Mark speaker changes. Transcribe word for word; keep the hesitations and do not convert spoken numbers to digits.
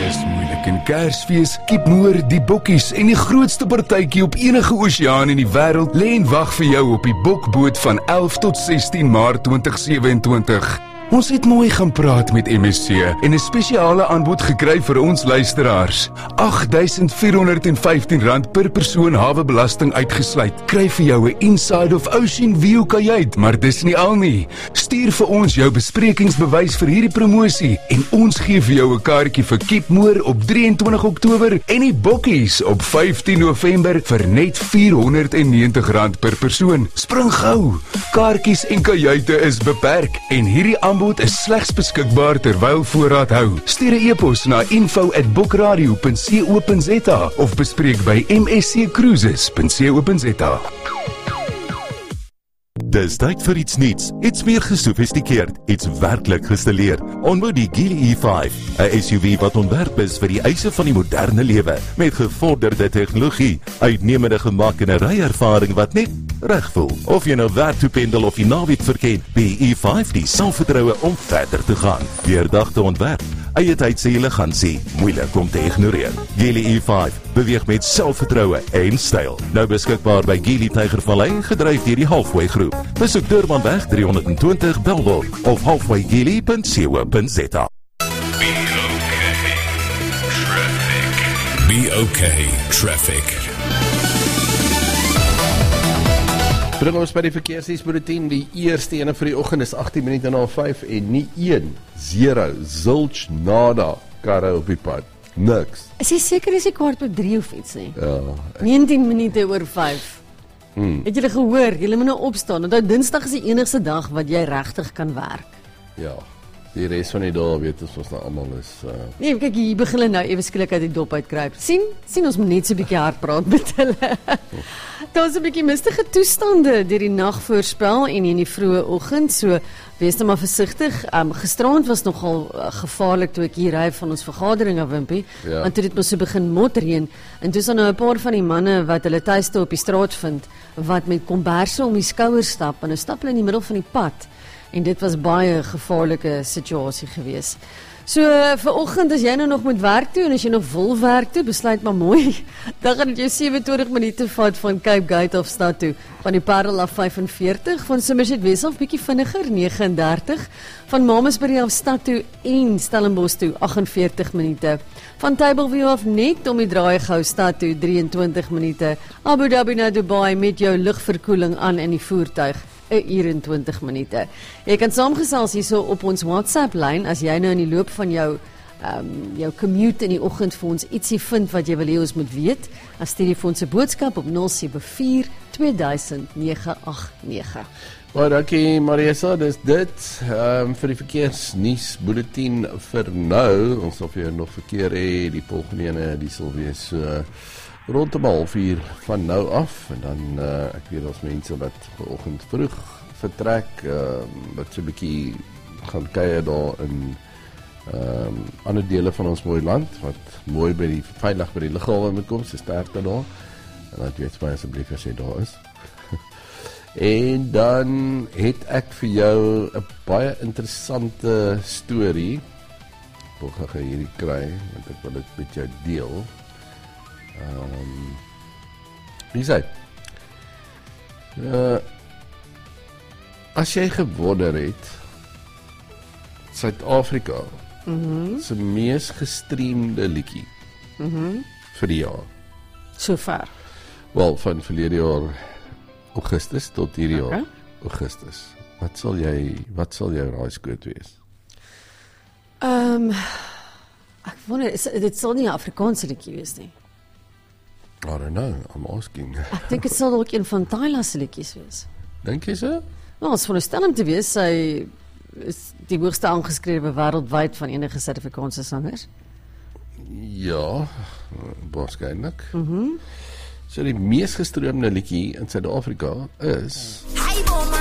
Speaker 1: Dis moeilik in Kersfees, Kipmoor, die bokkies en die grootste partytjie op enige oseaan in die wêreld lê en wag vir jou op die bokboot van elf tot sestien Maart twintig sewe-en-twintig. Ons het mooi gaan praat met M S C en 'n spesiale aanbod gekry vir ons luisteraars. agt duisend vier honderd en vyftien rand per persoon hawebelasting uitgesluit. Kry vir jou 'n Inside of Ocean View kajuit, maar dis nie al nie. Stuur vir ons jou besprekingsbewys vir hierdie promosie en ons gee vir jou 'n kaartjie vir Kipmoor op drie en twintig Oktober en die Bokkies op vyftien November vir net vier honderd en negentig rand per persoon. Spring gou. Kaartjies en kajuite is beperk en hierdie aanbod is slegs beskikbaar terwyl voorraad hou. Stuur 'n e-pos na info at bookradio punt co punt za of bespreek by m s c cruises punt co punt za.
Speaker 2: Dis tyd vir iets nuuts, iets meer gesofistikeerd, iets werklik gestileer. Ontmoet die Geely E vyf, 'n S U V wat ontwerp is vir die eise van die moderne lewe, met gevorderde tegnologie, uitnemende gemak en 'n ryervaring wat net reg voel. Of jy nou werk toe pendel of die naweek verken, die E vyf die selfvertroue om verder te gaan. Deurdagte ontwerp, eie tyd se elegansie, moeilik om te ignoreer. Geely E vyf beweeg met selfvertroue en styl. Nou beskikbaar by Geely Tygervallei, gedryf deur die Halfway Groep. Besoek Durbanweg drie honderd en twintig Bellville of halfway geely punt co punt za.
Speaker 3: Be okay, traffic.
Speaker 4: Bring ons by die verkeersnuusbulletin. Die eerste ene vir die oggend is agttien minute na vyf en nie een, zero, zilch, nada, karre op die pad. Niks.
Speaker 5: Is jy seker is die kwart oor drie of iets nie?
Speaker 4: Ja.
Speaker 5: negentien minute oor vyf.
Speaker 4: Hmm.
Speaker 5: Het julle gehoor? Julle moet nou opstaan. Onthou Dinsdag is die enigste dag wat jy regtig kan werk.
Speaker 4: Ja. Die res van die dae weet ons ons nou almal is uh...
Speaker 5: Nee, kyk hier begin hulle nou ewe skielik uit die dop uitkruip. sien? sien ons moet net so 'n bietjie hard praat met hulle. Daar was 'n bietjie mistige toestande deur die nag voorspel en in die vroeë oggend, so wees nou maar versigtig. Um, gisterand was nogal uh, gevaarlik toe ek hier ry van ons vergadering af Wimpie,
Speaker 4: Ja.
Speaker 5: want toe dit mos so begin motreën en toe is daar nou 'n paar van die manne wat hulle tuiste op die straat vind wat met komberse om die skouers stap en hulle stap hulle in die middel van die pad. En dit was baie gevaarlike situasie gewees. So vir oggend as jy nou nog moet werk toe en as jy nog wil werk toe, besluit maar mooi. Dan gaan dit jou sewe-en-twintig minute vat van Cape Gate af stad toe. Van die Parel af vyf en veertig, van Somerset West af bietjie vinniger nege en dertig, van Mamasbury af stad toe en Stellenbosch toe agt en veertig minute. Van Tableview af net om die draai gou stad toe drie en twintig minute. Abu Dhabi na Dubai met jou lugverkoeling aan in die voertuig. een uur en twintig minute. Jy kan saamgesels hierso op ons WhatsApp lyn as jy nou in die loop van jou um, jou commute in die oggend vir ons ietsie vind wat jy wil hê ons moet weet. Dan stuur jy vir ons 'n boodskap op nul sewe vier twee duisend nege agt nege.
Speaker 4: Baie dankie Marisa, dis dit um, vir die verkeersnuus bulletin vir nou. Ons sal vir jou nog verkeer hê, die volgende ene, die sal wees uh, rondom half uur van nou af en dan uh, ek weet ons mense wat vanoggend vroeg vertrek, uh, wat so 'n bietjie gaan kuier daar in um, ander dele van ons mooi land wat mooi by die veilig by die lughawe moet kom, so sterkte daar. En dan weet my asseblief as jy daar is. En dan het ek vir jou 'n baie interessante storie. Ek wil gou hierdie kry want ek wil dit met jou deel. Um, wie sê? Uh, as jy gewonder het, Suid-Afrika
Speaker 5: Mhm.
Speaker 4: se mees gestreamde liedjie
Speaker 5: Mhm.
Speaker 4: vir die jaar.
Speaker 5: So ver.
Speaker 4: Wel, van verlede jaar Augustus tot hierdie
Speaker 5: Okay.
Speaker 4: jaar Augustus. Wat sal jy wat sal jou raaiskoot wees?
Speaker 5: Ehm um, ek wonder is, dit sal nie 'n Afrikaanse liedjie wees nie.
Speaker 4: I don't know, I'm asking.
Speaker 5: Ek dink dit sal dalk een van Tyla se liedjies wees.
Speaker 4: Dink jy so?
Speaker 5: Nou, ons veronderstel om te wees sy is die hoogste aangeskrewe wêreldwyd van enige Suid-Afrikaanse sangers.
Speaker 4: Ja, waarskynlik.
Speaker 5: Mhm.
Speaker 4: So die mees gestroomde liedjie in Suid-Afrika is
Speaker 6: Hey woman,